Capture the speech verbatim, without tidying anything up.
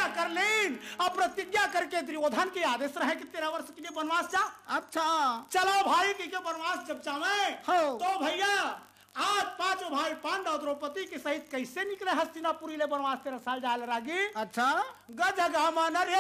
प्रतिज्ञा कर लें और प्रतिज्ञा करके दुर्योधन के आदेश रहे कि तेरह वर्ष के लिए वनवास जा। अच्छा चलो भाई की के वनवास जब जावे हो। तो भैया आज पांचों भाई पांडव द्रौपदी के सहित कैसे निकले हस्तिनापुरी ले वनवास तेरह साल जाल रागी। अच्छा गज गमन रे